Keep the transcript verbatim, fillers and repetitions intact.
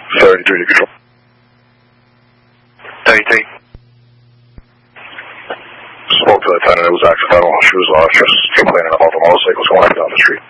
thirty-three to control. thirty-three. Spoke to the lieutenant, it was accidental. She was uh, just complaining about the motorcycles going up down the street.